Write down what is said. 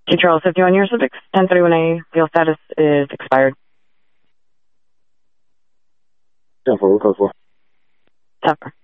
Charles, 51 years subject 1031A, field status is expired. 10-4, code 4. 10-4.